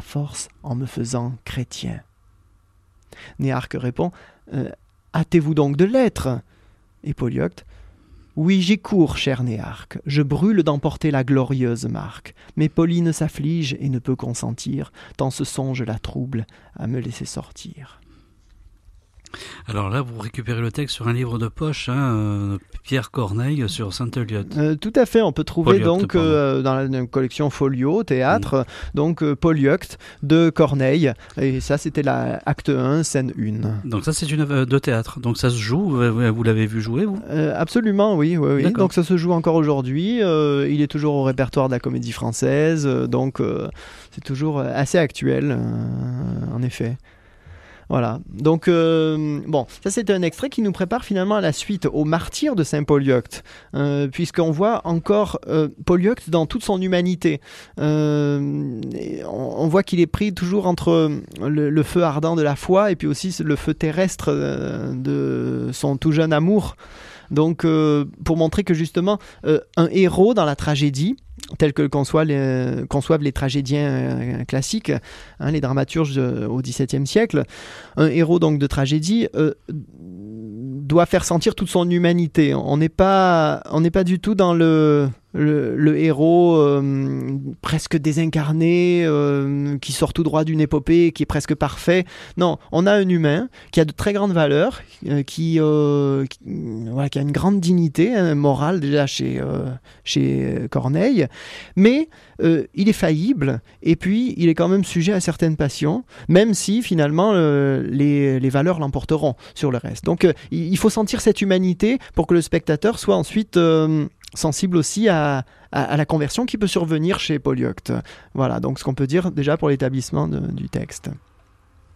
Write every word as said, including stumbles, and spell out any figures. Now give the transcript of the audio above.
force en me faisant chrétien. Néarque répond euh, « Hâtez-vous donc de l'être !» Et Polyeucte « Oui, j'y cours, cher Néarque, je brûle d'emporter la glorieuse marque, mais Pauline s'afflige et ne peut consentir, tant ce songe la trouble à me laisser sortir. » Alors là, vous récupérez le texte sur un livre de poche, hein, euh, Pierre Corneille sur Saint-Eliot. Euh, tout à fait, on peut trouver Polyeucte, donc euh, dans la collection Folio, théâtre, mmh. donc euh, Polyeucte de Corneille, et ça c'était la acte un, scène un. Donc ça c'est une œuvre de théâtre, donc ça se joue, vous, vous l'avez vu jouer vous euh, Absolument, oui, oui, oui. Donc ça se joue encore aujourd'hui, euh, il est toujours au répertoire de la Comédie Française, euh, donc euh, c'est toujours assez actuel, euh, en effet. Voilà, donc euh, bon, ça c'est un extrait qui nous prépare finalement à la suite, au martyre de Saint Polyeucte, euh, puisqu'on voit encore euh, Polyeucte dans toute son humanité. Euh, on, on voit qu'il est pris toujours entre le, le feu ardent de la foi et puis aussi le feu terrestre euh, de son tout jeune amour. Donc euh, pour montrer que justement euh, un héros dans la tragédie, tel que conçoivent les, conçoivent les tragédiens euh, classiques, hein, les dramaturges euh, au dix-septième siècle, un héros donc de tragédie euh, doit faire sentir toute son humanité. On n'est pas, on n'est pas du tout dans le, le, le héros euh, presque désincarné, euh, qui sort tout droit d'une épopée, qui est presque parfait. Non, on a un humain qui a de très grandes valeurs, euh, qui, euh, qui, voilà, qui a une grande dignité hein, morale déjà chez, euh, chez Corneille, mais euh, il est faillible et puis il est quand même sujet à certaines passions, même si finalement euh, les, les valeurs l'emporteront sur le reste. Donc euh, il faut sentir cette humanité pour que le spectateur soit ensuite euh, sensible aussi à, à, à la conversion qui peut survenir chez Polyeucte. Voilà, donc ce qu'on peut dire déjà pour l'établissement de, du texte.